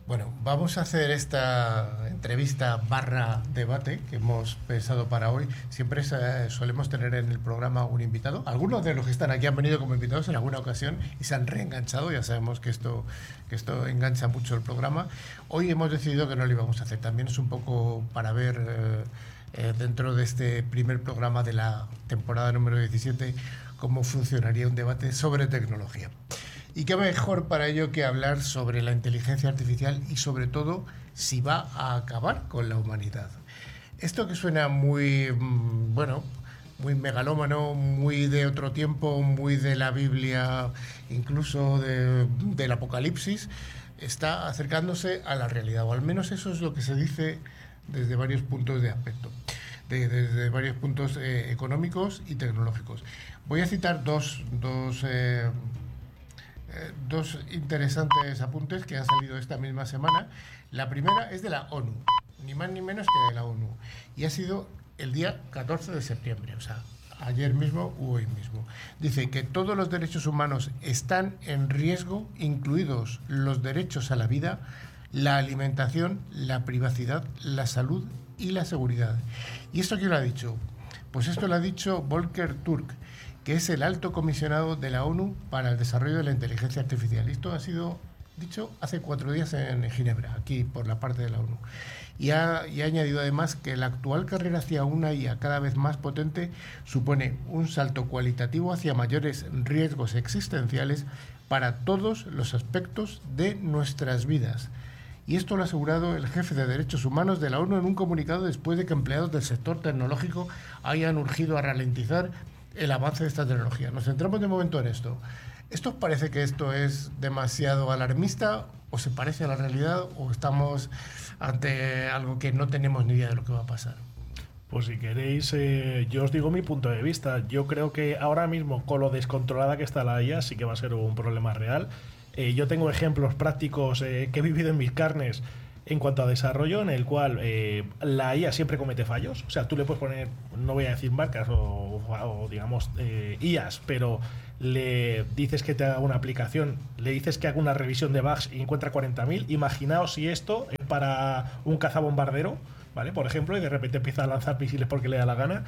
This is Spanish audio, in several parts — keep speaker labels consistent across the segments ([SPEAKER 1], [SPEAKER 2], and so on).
[SPEAKER 1] Bueno, vamos a hacer esta entrevista barra debate que hemos pensado para hoy. Siempre solemos tener en el programa un invitado. Algunos de los que están aquí han venido como invitados en alguna ocasión y se han reenganchado. Ya sabemos que esto engancha mucho el programa. Hoy hemos decidido que no lo íbamos a hacer. También es un poco para ver dentro de este primer programa de la temporada número 17 cómo funcionaría un debate sobre tecnología. Y qué mejor para ello que hablar sobre la inteligencia artificial y sobre todo si va a acabar con la humanidad. Esto que suena muy, bueno, muy megalómano, muy de otro tiempo, muy de la Biblia, incluso del Apocalipsis, está acercándose a la realidad, o al menos eso es lo que se dice desde varios puntos de aspecto, desde varios puntos económicos y tecnológicos. Voy a citar dos interesantes apuntes que han salido esta misma semana. La primera es de la ONU, ni más ni menos que de la ONU, y ha sido el día 14 de septiembre, o sea, ayer mismo u hoy mismo. Dice que todos los derechos humanos están en riesgo, incluidos los derechos a la vida, la alimentación, la privacidad, la salud y la seguridad. ¿Y esto quién lo ha dicho? Pues esto lo ha dicho Volker Turk, que es el alto comisionado de la ONU para el desarrollo de la inteligencia artificial. Esto ha sido dicho hace 4 días en Ginebra, aquí por la parte de la ONU. Y ha añadido además que la actual carrera hacia una IA cada vez más potente supone un salto cualitativo hacia mayores riesgos existenciales para todos los aspectos de nuestras vidas. Y esto lo ha asegurado el jefe de Derechos Humanos de la ONU en un comunicado después de que empleados del sector tecnológico hayan urgido a ralentizar el avance de esta tecnología. Nos centramos de momento en esto. ¿Esto os parece que esto es demasiado alarmista o se parece a la realidad o estamos ante algo que no tenemos ni idea de lo que va a pasar?
[SPEAKER 2] Pues si queréis, yo os digo mi punto de vista. Yo creo que ahora mismo, con lo descontrolada que está la IA, sí que va a ser un problema real. Yo tengo ejemplos prácticos que he vivido en mis carnes en cuanto a desarrollo, en el cual la IA siempre comete fallos. O sea, tú le puedes poner, no voy a decir marcas o digamos IAs, pero le dices que te haga una aplicación, le dices que haga una revisión de bugs y encuentra 40.000. Imaginaos si esto es para un cazabombardero, ¿vale? Por ejemplo, y de repente empieza a lanzar misiles porque le da la gana.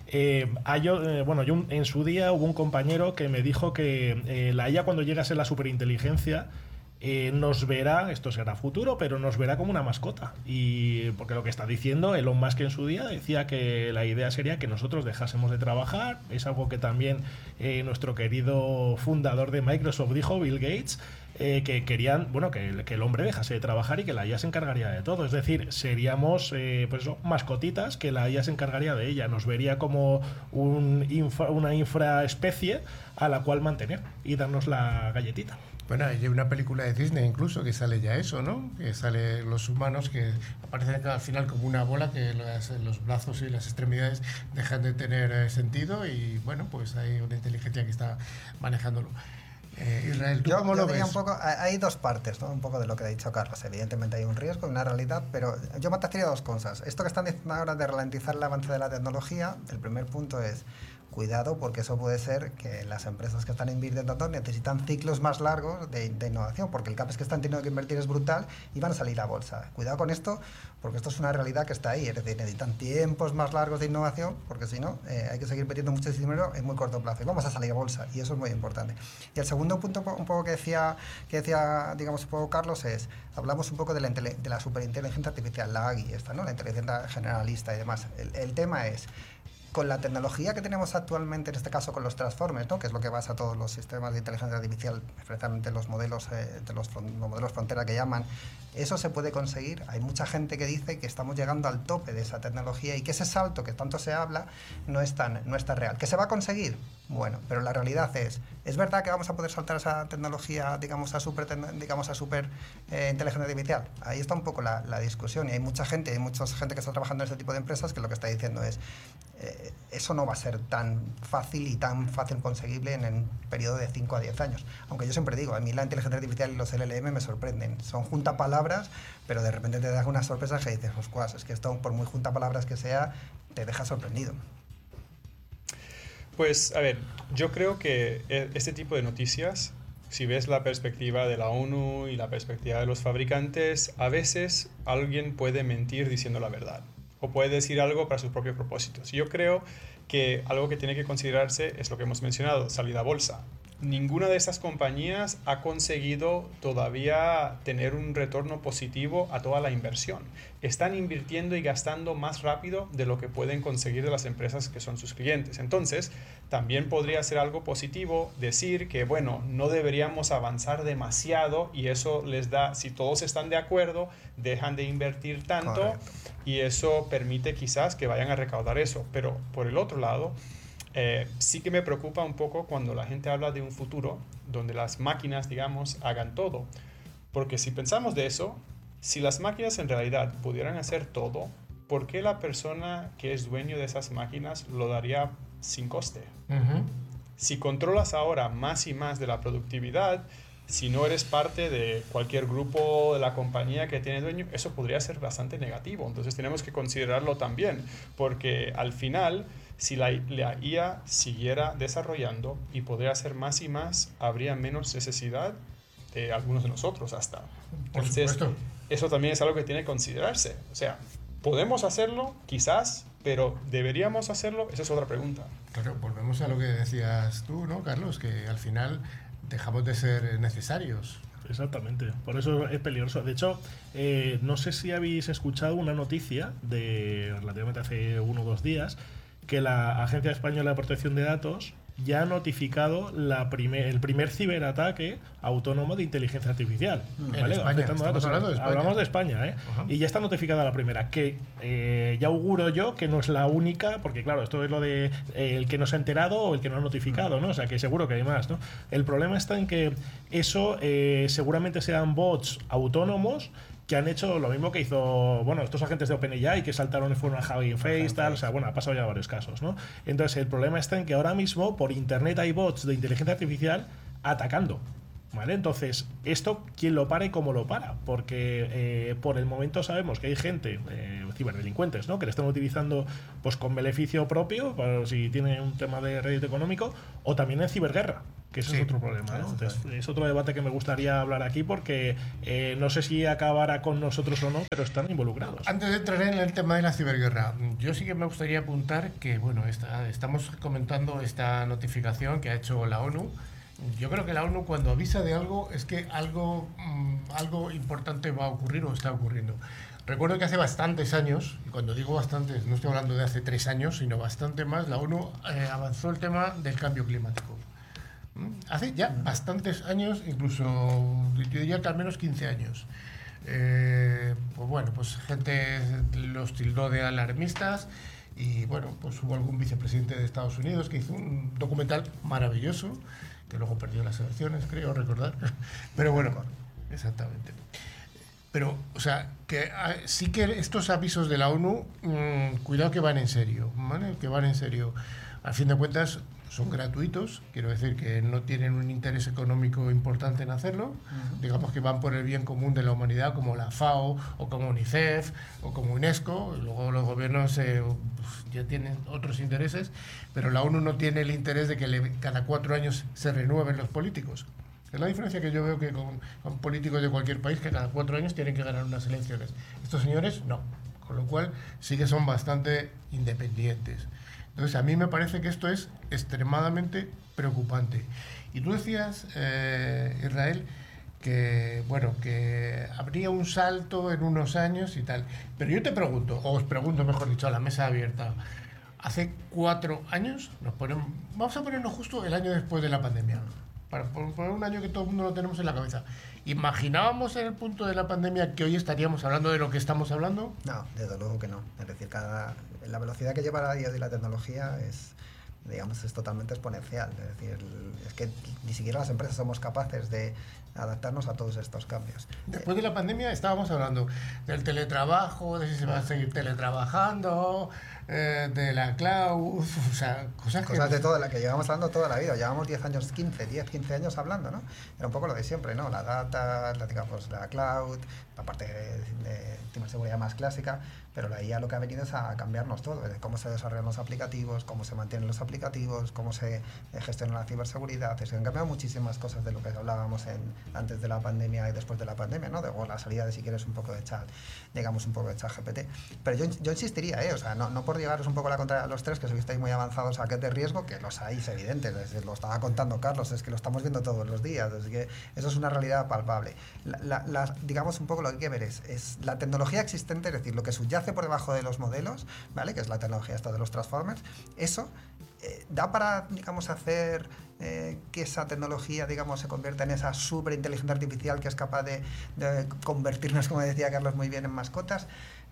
[SPEAKER 2] Yo en su día hubo un compañero que me dijo que la IA, cuando llega a ser la superinteligencia, nos verá, esto será futuro, pero nos verá como una mascota. Y porque lo que está diciendo Elon Musk en su día decía que la idea sería que nosotros dejásemos de trabajar. Es algo que también nuestro querido fundador de Microsoft dijo, Bill Gates, que querían, bueno, que el hombre dejase de trabajar y que la IA se encargaría de todo. Es decir, seríamos mascotitas que la IA se encargaría de ella. Nos vería como una infraespecie a la cual mantener y darnos la galletita.
[SPEAKER 1] Bueno, hay una película de Disney incluso que sale ya eso, ¿no? Que sale los humanos que aparecen al final como una bola, que los brazos y las extremidades dejan de tener sentido y bueno, pues hay una inteligencia que está manejándolo. Israel, ¿tú cómo lo ves?
[SPEAKER 3] Un poco, hay dos partes, ¿no? Un poco de lo que ha dicho Carlos. Evidentemente hay un riesgo, una realidad, pero yo matizaría dos cosas. Esto que están diciendo ahora de ralentizar el avance de la tecnología, el primer punto es cuidado, porque eso puede ser que las empresas que están invirtiendo necesitan ciclos más largos de innovación, porque el CAPEX que están teniendo que invertir es brutal y van a salir a bolsa. Cuidado con esto, porque esto es una realidad que está ahí, es decir, necesitan tiempos más largos de innovación, porque si no, hay que seguir metiendo mucho dinero en muy corto plazo y vamos a salir a bolsa, y eso es muy importante. Y el segundo punto, un poco que decía digamos un poco Carlos, es, hablamos un poco de la superinteligencia artificial, la AGI, ¿no? La inteligencia generalista y demás. El tema es, con la tecnología que tenemos actualmente, en este caso con los transformers, ¿no? Que es lo que basa todos los sistemas de inteligencia artificial, especialmente los modelos los modelos frontera que llaman, eso se puede conseguir. Hay mucha gente que dice que estamos llegando al tope de esa tecnología y que ese salto que tanto se habla no es tan real. ¿Que se va a conseguir? Bueno, pero la realidad es verdad que vamos a poder saltar esa tecnología, digamos a super inteligencia artificial. Ahí está un poco la discusión, y hay mucha gente que está trabajando en este tipo de empresas que lo que está diciendo es eso no va a ser tan fácil y tan fácil conseguible en un periodo de 5 a 10 años. Aunque yo siempre digo, a mí la inteligencia artificial y los LLM me sorprenden. Son juntapalabras, pero de repente te das unas sorpresas que dices, pues es que esto, por muy juntapalabras que sea, te deja sorprendido.
[SPEAKER 4] Pues, a ver, yo creo que este tipo de noticias si ves la perspectiva de la ONU y la perspectiva de los fabricantes, a veces alguien puede mentir diciendo la verdad o puede decir algo para sus propios propósitos. Yo creo que algo que tiene que considerarse es lo que hemos mencionado, salida a bolsa. Ninguna de esas compañías ha conseguido todavía tener un retorno positivo a toda la inversión. Están invirtiendo y gastando más rápido de lo que pueden conseguir de las empresas que son sus clientes. Entonces, también podría ser algo positivo decir que, bueno, no deberíamos avanzar demasiado y eso les da, si todos están de acuerdo, dejan de invertir tanto.
[SPEAKER 3] Correcto.
[SPEAKER 4] Y eso permite quizás que vayan a recaudar eso. Pero por el otro lado, sí que me preocupa un poco cuando la gente habla de un futuro donde las máquinas, digamos, hagan todo. Porque si pensamos de eso, si las máquinas en realidad pudieran hacer todo, ¿por qué la persona que es dueño de esas máquinas lo daría sin coste? Si controlas ahora más y más de la productividad, si no eres parte de cualquier grupo de la compañía que tiene dueño, eso podría ser bastante negativo. Entonces tenemos que considerarlo también, porque al final, si la IA siguiera desarrollando y podría hacer más y más, habría menos necesidad de algunos de nosotros hasta. Entonces,
[SPEAKER 1] Por supuesto.
[SPEAKER 4] eso también es algo que tiene que considerarse. O sea, podemos hacerlo, quizás, pero ¿deberíamos hacerlo? Esa es otra pregunta.
[SPEAKER 1] Claro, volvemos a lo que decías tú, ¿no, Carlos? Que al final dejamos de ser necesarios.
[SPEAKER 2] Exactamente, por eso es peligroso. De hecho, no sé si habéis escuchado una noticia de relativamente hace 1 o 2 días que la Agencia Española de Protección de Datos ya ha notificado el primer ciberataque autónomo de inteligencia artificial.
[SPEAKER 1] En España, estamos hablando de España.
[SPEAKER 2] Hablamos de España, ¿eh?
[SPEAKER 1] Ajá.
[SPEAKER 2] Y ya está notificada la primera, que ya auguro yo que no es la única, porque claro, esto es lo de el que no se ha enterado o el que no ha notificado, ¿no? O sea, que seguro que hay más, ¿no? El problema está en que eso seguramente sean bots autónomos que han hecho lo mismo que hizo, bueno, estos agentes de OpenAI que saltaron y fueron a Hugging Face, tal, o sea, bueno, ha pasado ya varios casos, ¿no? Entonces, el problema está en que ahora mismo por internet hay bots de inteligencia artificial atacando, ¿vale? Entonces, esto, ¿quién lo para y cómo lo para? Porque por el momento sabemos que hay gente, ciberdelincuentes, ¿no? Que le están utilizando pues con beneficio propio, para si tienen un tema de rédito económico, o también en ciberguerra, que ese
[SPEAKER 1] Sí,
[SPEAKER 2] es otro problema, ¿no? Entonces, es otro debate que me gustaría hablar aquí porque no sé si acabará con nosotros o no, pero están involucrados.
[SPEAKER 1] Antes de entrar en el tema de la ciberguerra, yo sí que me gustaría apuntar que, bueno, estamos comentando esta notificación que ha hecho la ONU. Yo creo que la ONU cuando avisa de algo es que algo importante va a ocurrir o está ocurriendo. Recuerdo que hace bastantes años, y cuando digo bastantes no estoy hablando de hace 3 años, sino bastante más, la ONU avanzó el tema del cambio climático. Hace ya bastantes años, incluso yo diría que al menos 15 años. Pues bueno, pues gente los tildó de alarmistas y bueno, pues hubo algún vicepresidente de Estados Unidos que hizo un documental maravilloso, que luego perdió las elecciones, creo recordar. Pero bueno, exactamente. Pero, o sea, que sí que estos avisos de la ONU, cuidado que van en serio, ¿vale? Que van en serio. A fin de cuentas, son gratuitos, quiero decir que no tienen un interés económico importante en hacerlo, digamos que van por el bien común de la humanidad, como la FAO, o como UNICEF, o como UNESCO, luego los gobiernos ya tienen otros intereses, pero la ONU no tiene el interés de que cada 4 años se renueven los políticos. Es la diferencia que yo veo que con políticos de cualquier país que cada 4 años tienen que ganar unas elecciones. Estos señores no, con lo cual sí que son bastante independientes. Entonces, a mí me parece que esto es extremadamente preocupante. Y tú decías, Israel, que, bueno, que habría un salto en unos años y tal. Pero yo te pregunto, o os pregunto, mejor dicho, a la mesa abierta, hace 4 años, vamos a ponernos justo el año después de la pandemia, para poner un año que todo el mundo lo tenemos en la cabeza. ¿Imaginábamos en el punto de la pandemia que hoy estaríamos hablando de lo que estamos hablando?
[SPEAKER 3] No, desde luego que no. Es decir, la velocidad que lleva la IA y la tecnología es totalmente exponencial. Es decir, es que ni siquiera las empresas somos capaces de adaptarnos a todos estos cambios.
[SPEAKER 1] Después de la pandemia estábamos hablando del teletrabajo, de si se va a seguir teletrabajando, de la cloud, o sea,
[SPEAKER 3] cosas de toda la que llevamos hablando toda la vida. Llevamos 10 años, 15 años hablando, ¿no? Era un poco lo de siempre, ¿no? La data, digamos, la cloud, la parte de ciberseguridad más clásica, pero la IA lo que ha venido es a cambiarnos todo, desde cómo se desarrollan los aplicativos, cómo se mantienen los aplicativos, cómo se gestiona la ciberseguridad. Se han cambiado muchísimas cosas de lo que hablábamos antes de la pandemia y después de la pandemia, ¿no? O la salida de, si quieres, un poco de chat, digamos, un poco de chat GPT. Pero yo insistiría, o sea, no por llevaros un poco la contraria a los tres, que estáis muy avanzados a qué de riesgo, que los hay, es evidente, lo estaba contando Carlos, es que lo estamos viendo todos los días, es que eso es una realidad palpable. Digamos, un poco lo que hay que ver es la tecnología existente, es decir, lo que subyace por debajo de los modelos, ¿vale? Que es la tecnología esta de los transformers, eso da para, digamos, hacer que esa tecnología, digamos, se convierta en esa superinteligencia artificial que es capaz de convertirnos, como decía Carlos muy bien, en mascotas.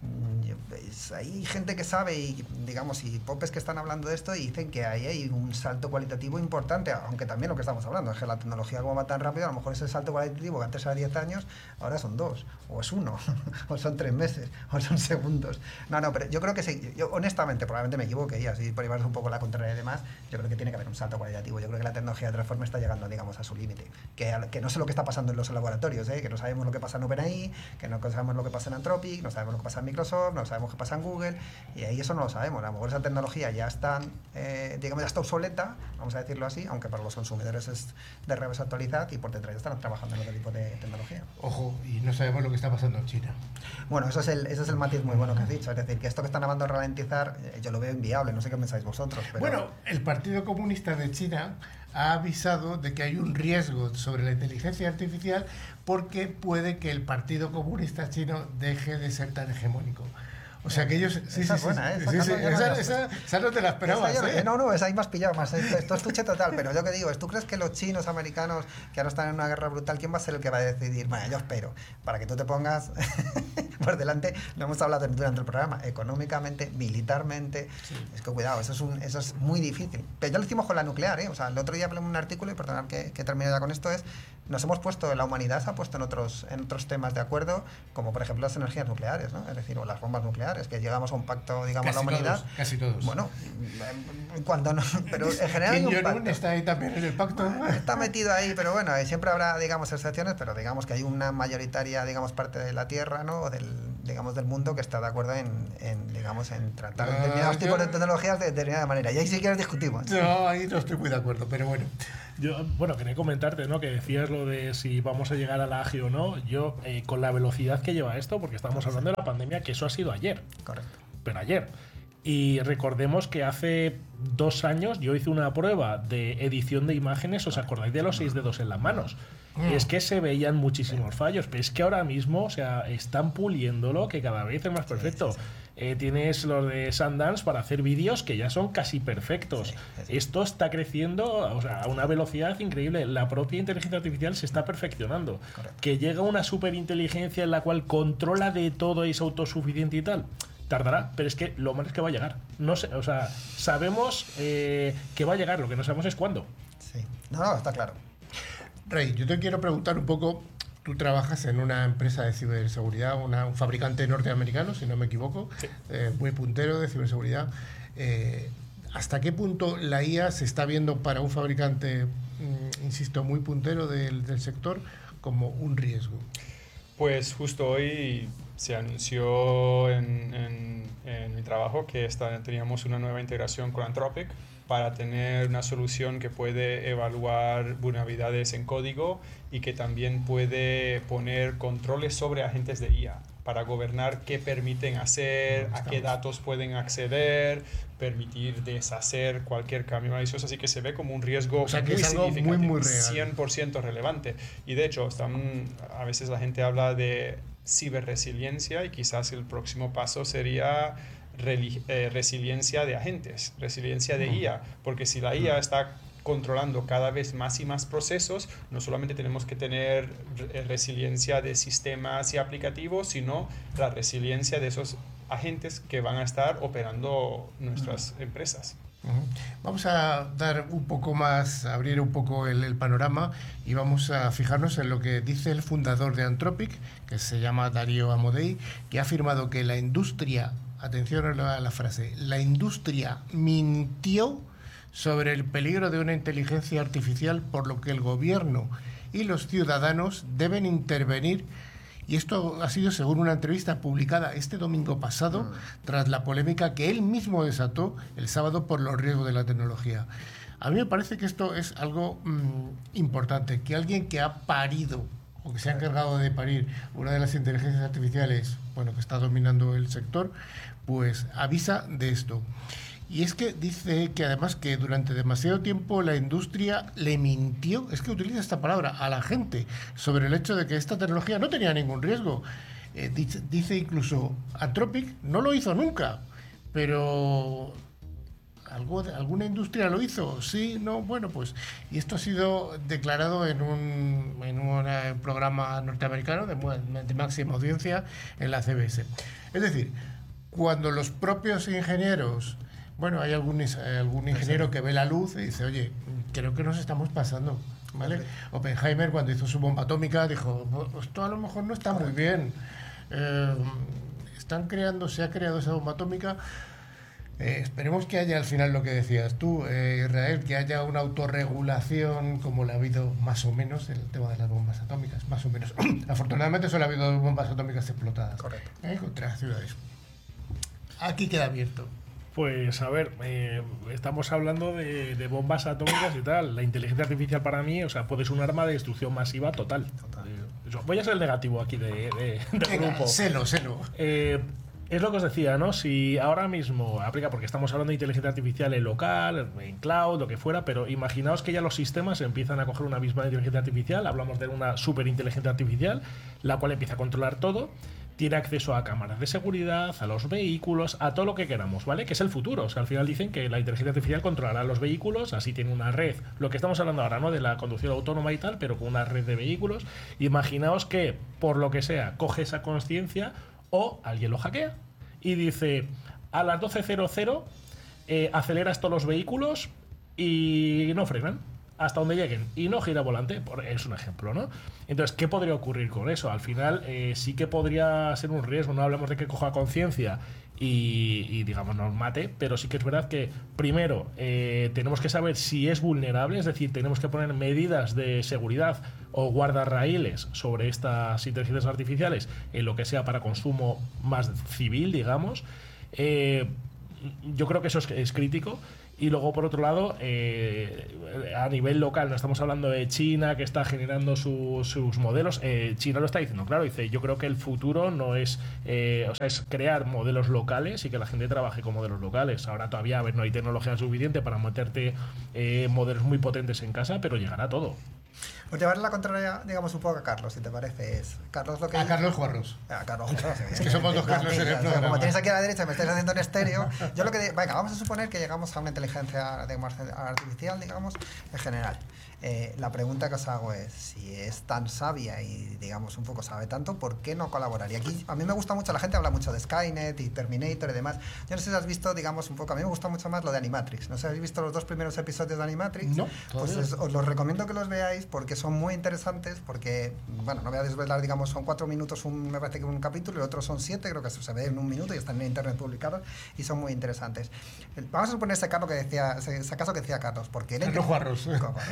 [SPEAKER 3] Hay gente que sabe y, digamos, y popes que están hablando de esto y dicen que ahí hay un salto cualitativo importante, aunque también lo que estamos hablando es que la tecnología como va tan rápido, a lo mejor ese salto cualitativo que antes era 10 años, ahora son 2, o es 1, o son 3 meses, o son segundos. No, pero yo creo que sí, yo honestamente, probablemente me equivoque y así por llevaros un poco la contraria y demás, yo creo que tiene que haber un salto cualitativo. Yo creo que la tecnología de Transformer está llegando, digamos, a su límite, que no sé lo que está pasando en los laboratorios, que no sabemos lo que pasa en OpenAI, que no sabemos lo que pasa en Anthropic, no sabemos lo que pasa en Microsoft, no sabemos qué pasa en Google, y ahí eso no lo sabemos. A lo mejor esa tecnología ya está, digamos, ya está obsoleta, vamos a decirlo así, aunque para los consumidores es de revés actualizar, y por detrás ya están trabajando en otro tipo de tecnología.
[SPEAKER 1] Ojo, y no sabemos lo que está pasando en China.
[SPEAKER 3] Bueno, eso es el matiz muy bueno que has dicho, es decir, que esto que están hablando de ralentizar, yo lo veo inviable, no sé qué pensáis vosotros. Pero...
[SPEAKER 1] Bueno, el Partido Comunista de China ha avisado de que hay un riesgo sobre la inteligencia artificial porque puede que el Partido Comunista chino deje de ser tan hegemónico. O sea que ellos...
[SPEAKER 3] Esa
[SPEAKER 1] no te la esperabas,
[SPEAKER 3] No, esa ahí me has pillado más. Esto es tuche total, pero yo que digo, ¿tú crees que los chinos, americanos, que ahora están en una guerra brutal, quién va a ser el que va a decidir? Bueno, yo espero, para que tú te pongas por delante, lo hemos hablado durante el programa, económicamente, militarmente, es que cuidado, eso es muy difícil. Pero ya lo hicimos con la nuclear, el otro día hablé en un artículo, y perdonad que termine ya con esto, nos hemos puesto, la humanidad se ha puesto en otros temas de acuerdo, como por ejemplo las energías nucleares, ¿no? Es decir, o las bombas nucleares, que llegamos a un pacto, digamos,
[SPEAKER 1] casi
[SPEAKER 3] la humanidad.
[SPEAKER 1] Todos, casi todos.
[SPEAKER 3] Bueno, cuando no, pero en general hay un pacto.
[SPEAKER 1] Está ahí también en el pacto.
[SPEAKER 3] Está metido ahí, pero bueno, siempre habrá, digamos, excepciones, pero digamos que hay una mayoritaria, digamos, parte de la Tierra, ¿no? O del mundo que está de acuerdo en tratar determinados tipos de tecnologías de determinada manera. Y ahí sí que discutimos.
[SPEAKER 1] No, ahí no estoy muy de acuerdo, pero bueno.
[SPEAKER 2] Yo, quería comentarte, ¿no? Que decías lo de si vamos a llegar a la AGI o no. Yo, con la velocidad que lleva esto, porque estamos hablando de la pandemia, que eso ha sido ayer.
[SPEAKER 3] Correcto.
[SPEAKER 2] Pero ayer. Y recordemos que hace 2 años yo hice una prueba de edición de imágenes, ¿os acordáis de los 6 dedos en las manos? Es que se veían muchísimos fallos, pero es que ahora mismo, o sea, están puliéndolo, que cada vez es más perfecto. Tienes los de Sundance para hacer vídeos que ya son casi perfectos. Esto está creciendo, o sea, a una velocidad increíble. La propia inteligencia artificial se está perfeccionando.
[SPEAKER 3] Correcto.
[SPEAKER 2] Que llega una superinteligencia en la cual controla de todo y es autosuficiente y tal. Tardará, pero es que lo malo es que va a llegar. No sé, o sea, sabemos que va a llegar, lo que no sabemos es cuándo.
[SPEAKER 3] Sí, no, está claro.
[SPEAKER 1] Rey, yo te quiero preguntar un poco, tú trabajas en una empresa de ciberseguridad, un fabricante norteamericano, si no me equivoco,
[SPEAKER 2] sí.
[SPEAKER 1] Muy puntero de ciberseguridad. ¿Hasta qué punto la IA se está viendo para un fabricante, insisto, muy puntero del sector como un riesgo?
[SPEAKER 4] Pues justo hoy se anunció en mi trabajo que teníamos una nueva integración con Anthropic para tener una solución que puede evaluar vulnerabilidades en código y que también puede poner controles sobre agentes de IA para gobernar qué permiten hacer, a qué datos pueden acceder, permitir deshacer cualquier cambio malicioso. Así que se ve como un riesgo,
[SPEAKER 1] o sea, que
[SPEAKER 4] muy
[SPEAKER 1] es algo
[SPEAKER 4] significativo,
[SPEAKER 1] muy real.
[SPEAKER 4] 100% relevante. Y de hecho, a veces la gente habla de ciberresiliencia y quizás el próximo paso sería resiliencia de agentes, resiliencia de IA, porque si la IA está controlando cada vez más y más procesos, no solamente tenemos que tener resiliencia de sistemas y aplicativos, sino la resiliencia de esos agentes que van a estar operando nuestras empresas.
[SPEAKER 1] Vamos a dar un poco más, abrir un poco el panorama y vamos a fijarnos en lo que dice el fundador de Anthropic, que se llama Dario Amodei, que ha afirmado que la industria atención a la frase, la industria mintió sobre el peligro de una inteligencia artificial, por lo que el gobierno y los ciudadanos deben intervenir. Y esto ha sido según una entrevista publicada este domingo pasado, tras la polémica que él mismo desató el sábado por los riesgos de la tecnología. A mí me parece que esto es algo importante, que alguien que ha parido o que se ha encargado de parir una de las inteligencias artificiales, bueno, que está dominando el sector, pues avisa de esto. Y es que dice que además que durante demasiado tiempo la industria le mintió, es que utiliza esta palabra, a la gente sobre el hecho de que esta tecnología no tenía ningún riesgo. Dice incluso, Anthropic no lo hizo nunca, pero ¿alguna industria lo hizo? Sí, no, bueno, pues... Y esto ha sido declarado en un programa norteamericano de máxima audiencia en la CBS. Es decir, cuando los propios ingenieros... Bueno, hay algún ingeniero que ve la luz y dice, oye, creo que nos estamos pasando, ¿vale? Oppenheimer, cuando hizo su bomba atómica, dijo, esto a lo mejor no está muy bien. Se ha creado esa bomba atómica. Esperemos que haya al final lo que decías tú, Israel, que haya una autorregulación como la ha habido más o menos en el tema de las bombas atómicas, más o menos. Afortunadamente solo ha habido 2 bombas atómicas explotadas.
[SPEAKER 3] Correcto.
[SPEAKER 1] Contra ciudades. Aquí queda abierto.
[SPEAKER 2] Pues a ver, estamos hablando de bombas atómicas y tal. La inteligencia artificial para mí, o sea, puede ser un arma de destrucción masiva total. Voy a ser el negativo aquí del grupo.
[SPEAKER 1] Selo.
[SPEAKER 2] Es lo que os decía, ¿no? Si ahora mismo aplica, porque estamos hablando de inteligencia artificial en local, en cloud, lo que fuera, pero imaginaos que ya los sistemas empiezan a coger una misma inteligencia artificial, hablamos de una superinteligencia artificial, la cual empieza a controlar todo, tiene acceso a cámaras de seguridad, a los vehículos, a todo lo que queramos, ¿vale? Que es el futuro. O sea, al final dicen que la inteligencia artificial controlará los vehículos, así tiene una red, lo que estamos hablando ahora, ¿no? De la conducción autónoma y tal, pero con una red de vehículos. Imaginaos que, por lo que sea, coge esa conciencia o alguien lo hackea y dice, a las 12:00 aceleras todos los vehículos y no frenan hasta donde lleguen y no gira volante, es un ejemplo, ¿no? Entonces, ¿qué podría ocurrir con eso? Al final sí que podría ser un riesgo, no hablamos de que coja conciencia y digamos nos mate, pero sí que es verdad que primero tenemos que saber si es vulnerable, es decir, tenemos que poner medidas de seguridad o guardarraíles sobre estas inteligencias artificiales en lo que sea para consumo más civil, digamos. Yo creo que eso es crítico. Y luego, por otro lado, a nivel local, no estamos hablando de China, que está generando sus modelos. China lo está diciendo, claro, dice, yo creo que el futuro no es, es crear modelos locales y que la gente trabaje con modelos locales. Ahora todavía, a ver, no hay tecnología suficiente para meterte modelos muy potentes en casa, pero llegará todo.
[SPEAKER 3] Pues llevarle la contraria, digamos, un poco a Carlos, si te parece. Carlos lo que...
[SPEAKER 1] A Carlos Juarros.
[SPEAKER 3] A Carlos Juarros.
[SPEAKER 1] Es que somos 2 Carlos en el programa.
[SPEAKER 3] Como tienes aquí a la derecha y me estáis haciendo en estéreo, yo lo que... Venga, vamos a suponer que llegamos a una inteligencia artificial, digamos, en general. La pregunta que os hago es, si es tan sabia y, digamos, un poco sabe tanto, ¿por qué no colaboraría? Aquí a mí me gusta mucho, la gente habla mucho de Skynet y Terminator y demás. Yo no sé si has visto, digamos, un poco, a mí me gusta mucho más lo de Animatrix. No sé si habéis visto los 2 primeros episodios de Animatrix.
[SPEAKER 1] No,
[SPEAKER 3] pues os los recomiendo que los veáis porque son muy interesantes, porque, bueno, no voy a desvelar, digamos, son 4 minutos, me parece que un capítulo, y el otro son 7, creo que se ve en 1 minuto y están en internet publicados y son muy interesantes. Vamos a suponer ese caso que decía Carlos, porque
[SPEAKER 1] Carlos Juarros.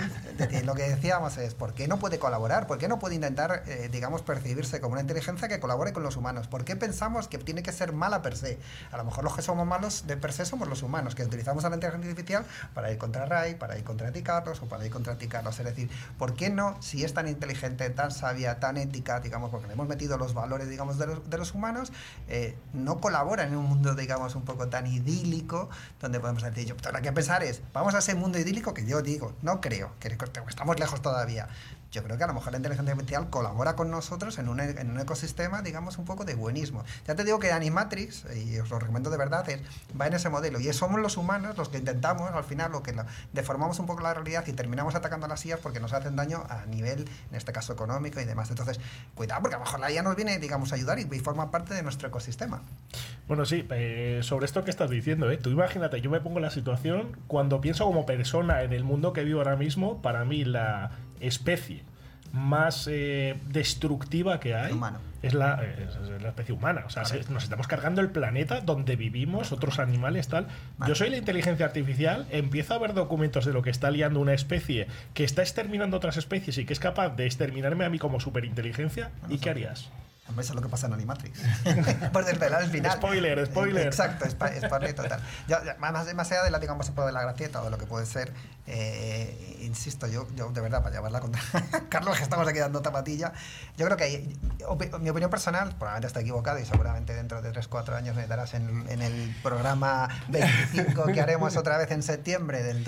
[SPEAKER 3] Lo que decíamos es, ¿por qué no puede colaborar? ¿Por qué no puede intentar, digamos, percibirse como una inteligencia que colabore con los humanos? ¿Por qué pensamos que tiene que ser mala per se? A lo mejor los que somos malos de per se somos los humanos, que utilizamos a la inteligencia artificial para ir contra Ray, para ir contra ti, Carlos, o para ir contra ti, Carlos. Es decir, ¿por qué no, si es tan inteligente, tan sabia, tan ética, digamos, porque le hemos metido los valores, digamos, de los humanos, no colabora en un mundo, digamos, un poco tan idílico, donde podemos decir, yo, lo que hay que pensar es, vamos a ese mundo idílico que yo digo, no creo, que estamos lejos todavía. Yo creo que a lo mejor la inteligencia artificial colabora con nosotros en un ecosistema, digamos, un poco de buenismo. Ya te digo que Animatrix, y os lo recomiendo de verdad, va en ese modelo. Y somos los humanos los que intentamos, al final, deformamos un poco la realidad y terminamos atacando a las IAs porque nos hacen daño a nivel, en este caso, económico y demás. Entonces, cuidado, porque a lo mejor la IA nos viene, digamos, a ayudar y forma parte de nuestro ecosistema.
[SPEAKER 2] Bueno, sí, sobre esto que estás diciendo, tú imagínate, yo me pongo en la situación, cuando pienso como persona en el mundo que vivo ahora mismo, para mí la especie más destructiva que hay
[SPEAKER 3] Humano.
[SPEAKER 2] es la especie humana. O sea, nos estamos cargando el planeta donde vivimos, otros animales, tal. Yo soy la inteligencia artificial, empiezo a ver documentos de lo que está liando una especie que está exterminando otras especies y que es capaz de exterminarme a mí como superinteligencia. ¿Y qué harías?
[SPEAKER 3] Hombre, eso es lo que pasa en Animatrix. Por desvelar el final.
[SPEAKER 2] Spoiler.
[SPEAKER 3] Exacto, spoiler total. Más allá de la, digamos, un poco de la gracieta o de lo que puede ser, insisto, yo de verdad, para llevarla contra Carlos, que estamos aquí dando tapatilla, yo creo que mi opinión personal, probablemente está equivocada y seguramente dentro de 3-4 años me darás en el programa 25 que haremos otra vez en septiembre del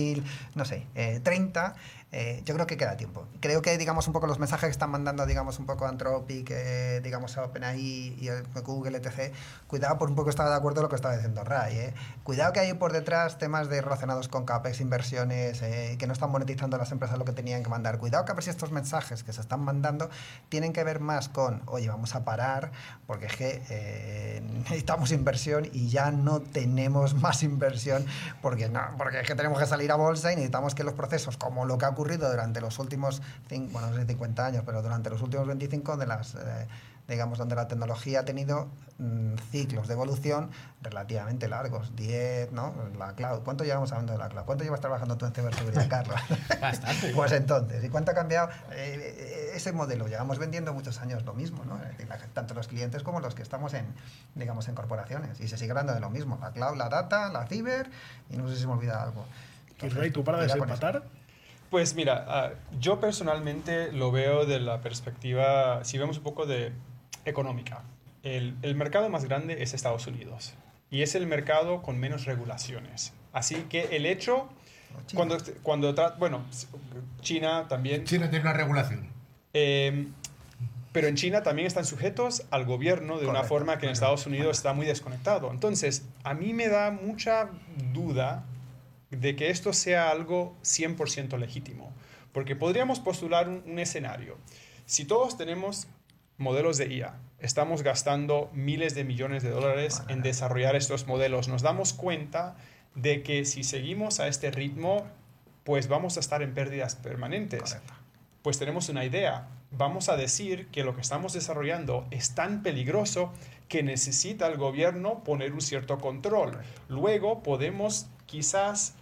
[SPEAKER 3] 2030. Yo creo que queda tiempo. Creo que, digamos, un poco los mensajes que están mandando, digamos, un poco Anthropic, digamos, OpenAI y Google, etc. Cuidado, por un poco estaba de acuerdo con lo que estaba diciendo Ray. Cuidado que hay por detrás temas relacionados con CAPEX, inversiones, que no están monetizando las empresas lo que tenían que mandar. Cuidado que a ver si estos mensajes que se están mandando tienen que ver más con, oye, vamos a parar, porque es que necesitamos inversión y ya no tenemos más inversión, porque es que tenemos que salir a bolsa y necesitamos que los procesos, como lo que ha ocurrido durante los últimos, bueno, no sé, 50 años, pero durante los últimos 25 de las, digamos, donde la tecnología ha tenido ciclos de evolución relativamente largos, 10, ¿no? La cloud. ¿Cuánto llevamos hablando de la cloud? ¿Cuánto llevas trabajando tú en ciberseguridad, Carlos?
[SPEAKER 1] Bastante.
[SPEAKER 3] Pues entonces, ¿y cuánto ha cambiado ese modelo? Llevamos vendiendo muchos años lo mismo, ¿no? Es decir, tanto los clientes como los que estamos digamos, en corporaciones. Y se sigue hablando de lo mismo. La cloud, la data, la ciber, y no sé si se me olvida algo.
[SPEAKER 2] Entonces, ¿tú para desempatar?
[SPEAKER 4] Pues mira, yo personalmente lo veo de la perspectiva, si vemos un poco de económica. El mercado más grande es Estados Unidos y es el mercado con menos regulaciones. Así que el hecho, bueno, China también...
[SPEAKER 1] China tiene una regulación.
[SPEAKER 4] Pero en China también están sujetos al gobierno de una forma que en Estados Unidos está muy desconectado. Entonces, a mí me da mucha duda de que esto sea algo 100% legítimo. Porque podríamos postular un escenario. Si todos tenemos modelos de IA, estamos gastando miles de millones de dólares en desarrollar estos modelos, nos damos cuenta de que si seguimos a este ritmo, pues vamos a estar en pérdidas permanentes.
[SPEAKER 3] Correcto.
[SPEAKER 4] Pues tenemos una idea. Vamos a decir que lo que estamos desarrollando es tan peligroso que necesita el gobierno poner un cierto control.
[SPEAKER 3] Correcto.
[SPEAKER 4] Luego podemos quizás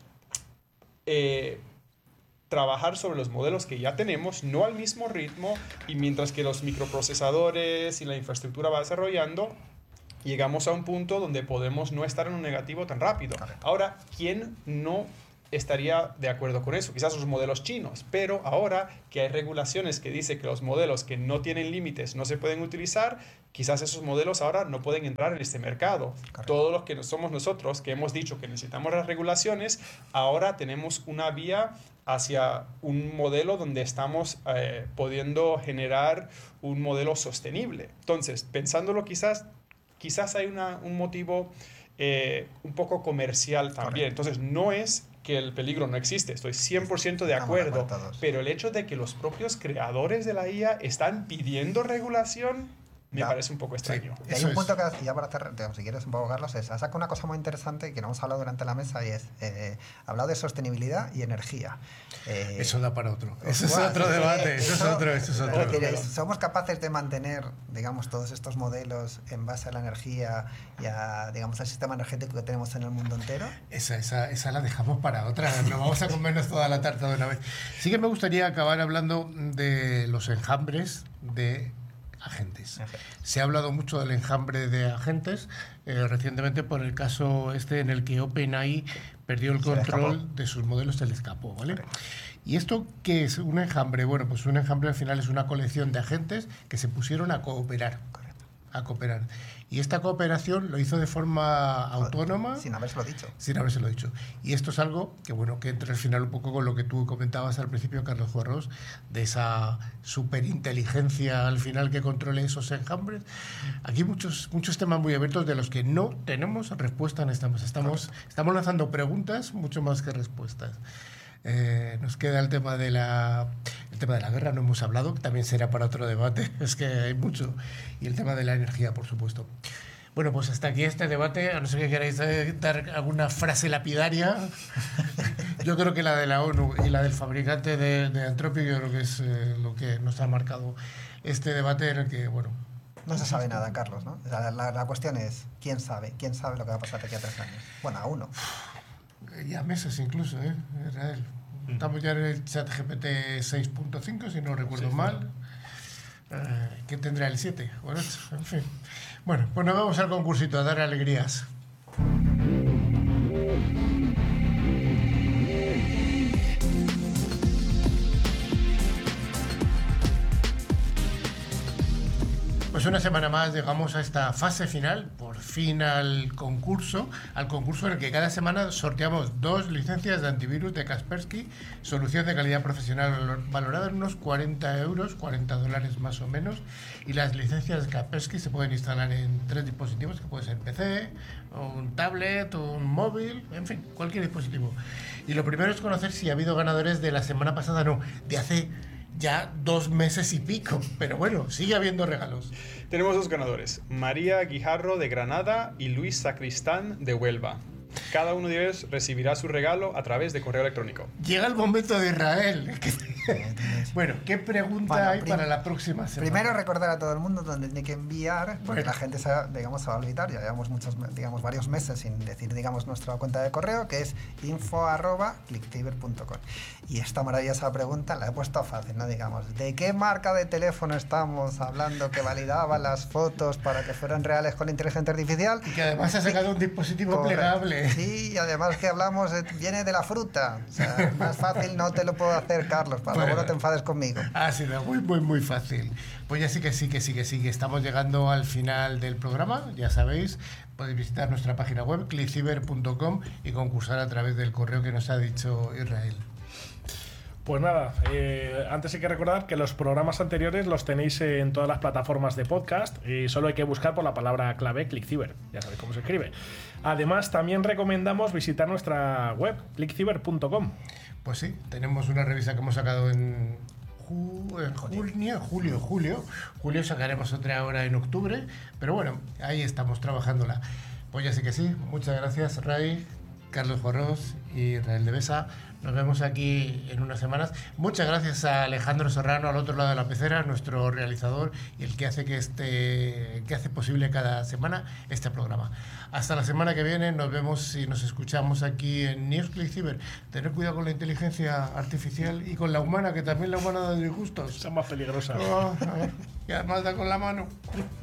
[SPEAKER 4] trabajar sobre los modelos que ya tenemos, no al mismo ritmo, y mientras que los microprocesadores y la infraestructura va desarrollando, llegamos a un punto donde podemos no estar en un negativo tan rápido.
[SPEAKER 3] Correcto.
[SPEAKER 4] Ahora, ¿quién no estaría de acuerdo con eso? Quizás los modelos chinos, pero ahora que hay regulaciones que dicen que los modelos que no tienen límites no se pueden utilizar, quizás esos modelos ahora no pueden entrar en este mercado.
[SPEAKER 3] Correcto.
[SPEAKER 4] Todos los que somos nosotros, que hemos dicho que necesitamos las regulaciones, ahora tenemos una vía hacia un modelo donde estamos pudiendo generar un modelo sostenible. Entonces, pensándolo quizás hay un motivo un poco comercial también.
[SPEAKER 3] Correcto.
[SPEAKER 4] Entonces, no es que el peligro no existe, estoy 100% de acuerdo, pero el hecho de que los propios creadores de la IA están pidiendo regulación me parece un poco extraño.
[SPEAKER 3] Y hay un punto que, ya para cerrar, si quieres un poco, Carlos, ha sacado una cosa muy interesante que no hemos hablado durante la mesa y es, hablado de sostenibilidad y energía.
[SPEAKER 1] Eso da para otro. Eso es otro debate. Eso es otro.
[SPEAKER 3] ¿Somos capaces de mantener, digamos, todos estos modelos en base a la energía y a, digamos, al sistema energético que tenemos en el mundo entero?
[SPEAKER 1] Esa la dejamos para otra. No vamos a comernos toda la tarta de una vez. Sí que me gustaría acabar hablando de los enjambres de agentes. Se ha hablado mucho del enjambre de agentes recientemente por el caso en el que OpenAI perdió el control de sus modelos, se le escapó, ¿vale? ¿Y esto qué es? ¿Un enjambre? Bueno, pues un enjambre al final es una colección de agentes que se pusieron a cooperar. Y esta cooperación lo hizo de forma autónoma.
[SPEAKER 3] Sin habérselo dicho.
[SPEAKER 1] Sin habérselo dicho. Y esto es algo que, bueno, que entra al final un poco con lo que tú comentabas al principio, Carlos Juarros, de esa superinteligencia al final que controle esos enjambres. Aquí hay muchos temas muy abiertos de los que no tenemos respuesta en esta mesa. Estamos lanzando preguntas mucho más que respuestas. Nos queda el tema de la guerra, no hemos hablado, que también será para otro debate, es que hay mucho, y el tema de la energía, por supuesto. Bueno, pues hasta aquí este debate, a no ser que queráis dar alguna frase lapidaria. Yo creo que la de la ONU y la del fabricante de Anthropic, yo creo que es lo que nos ha marcado este debate en el que, bueno...
[SPEAKER 3] No se sabe nada, Carlos, ¿no? La cuestión es, ¿quién sabe? ¿Quién sabe lo que va a pasar de aquí a 3 años? Bueno, a 1.
[SPEAKER 1] Ya meses incluso, Israel. Estamos ya en el chat GPT 6.5, si no recuerdo mal. ¿Qué tendrá el 7? Bueno, en fin. Bueno, pues nos vamos al concursito a dar alegrías. Pues una semana más llegamos a esta fase final, por fin al concurso en el que cada semana sorteamos 2 licencias de antivirus de Kaspersky, solución de calidad profesional valorada en unos 40 euros, $40 más o menos, y las licencias de Kaspersky se pueden instalar en 3 dispositivos, que puede ser PC, un tablet, un móvil, en fin, cualquier dispositivo. Y lo primero es conocer si ha habido ganadores de la semana pasada, no, de hace... ya 2 meses y pico, pero bueno, sigue habiendo regalos.
[SPEAKER 4] Tenemos 2 ganadores, María Guijarro de Granada y Luis Sacristán de Huelva. Cada uno de ellos recibirá su regalo a través de correo electrónico.
[SPEAKER 1] Llega el momento de Israel. Bueno, ¿qué pregunta hay para la próxima semana?
[SPEAKER 3] Primero recordar a todo el mundo dónde tiene que enviar, porque la gente se va a olvidar. Ya llevamos varios meses sin decir, nuestra cuenta de correo, que es info@clicktiver.com. Y esta maravillosa pregunta la he puesto fácil, ¿no? ¿De qué marca de teléfono estamos hablando que validaba las fotos para que fueran reales con inteligencia artificial?
[SPEAKER 1] Y que además ha sacado un dispositivo plegable.
[SPEAKER 3] Sí, y además que hablamos, viene de la fruta. O sea, más fácil no te lo puedo hacer, Carlos, para luego no te enfades conmigo.
[SPEAKER 1] Ha sido muy fácil. Pues ya sí que estamos llegando al final del programa, ya sabéis, podéis visitar nuestra página web, clickciber.com, y concursar a través del correo que nos ha dicho Israel.
[SPEAKER 2] Pues nada, antes hay que recordar que los programas anteriores los tenéis en todas las plataformas de podcast y solo hay que buscar por la palabra clave ClickCiber, ya sabéis cómo se escribe. Además, también recomendamos visitar nuestra web, clickciber.com.
[SPEAKER 1] Pues sí, tenemos una revista que hemos sacado en julio, sacaremos otra ahora en octubre, pero bueno, ahí estamos trabajándola. Pues ya sí que sí, muchas gracias Ray, Carlos Jorros y Israel de Besa. Nos vemos aquí en unas semanas. Muchas gracias a Alejandro Serrano al otro lado de la pecera, nuestro realizador y el que hace que hace posible cada semana este programa. Hasta la semana que viene, nos vemos y nos escuchamos aquí en News Click Cyber. Tener cuidado con la inteligencia artificial y con la humana, que también la humana da disgustos.
[SPEAKER 2] Son más peligrosas.
[SPEAKER 1] Y además da con la mano.